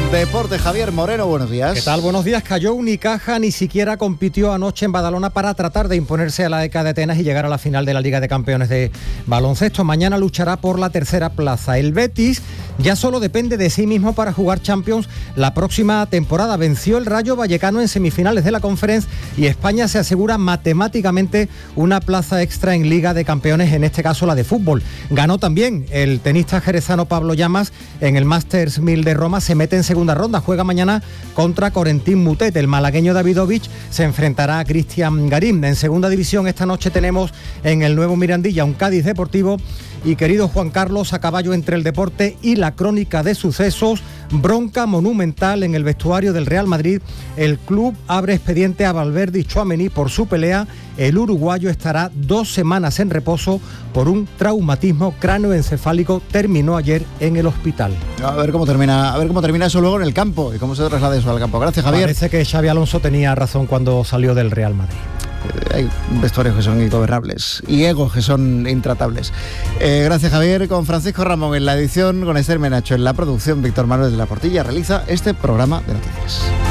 deporte. Javier Moreno, buenos días. ¿Qué tal? Buenos días. Cayó Unicaja, ni siquiera compitió anoche en Badalona para tratar de imponerse a la ECA de Atenas y llegar a la final de la Liga de Campeones de baloncesto. Mañana luchará por la tercera plaza. El Betis ya solo depende de sí mismo para jugar Champions la próxima temporada. Venció el Rayo Vallecano en semifinales de la Conference y España se asegura matemáticamente una plaza extra en Liga de Campeones, en este caso la de fútbol. Ganó también el tenista jerezano Pablo Llamas en el Masters 1000 de Roma, se mete en segunda ronda, juega mañana contra Corentin Moutet. El malagueño Davidovich se enfrentará a Cristian Garín. En segunda división esta noche tenemos en el Nuevo Mirandilla un Cádiz Deportivo. Y querido Juan Carlos, a caballo entre el deporte y la crónica de sucesos, bronca monumental en el vestuario del Real Madrid. El club abre expediente a Valverde y Tchouaméni por su pelea. El uruguayo estará 2 semanas en reposo por un traumatismo cráneoencefálico. Terminó ayer en el hospital. A ver cómo termina eso luego en el campo y cómo se traslada eso al campo. Gracias, Javier. Parece que Xabi Alonso tenía razón cuando salió del Real Madrid. Hay vestuarios que son ingobernables y egos que son intratables. Gracias, Javier. Con Francisco Ramón en la edición, con Esther Menacho en la producción, Víctor Manuel de la Portilla realiza este programa de noticias.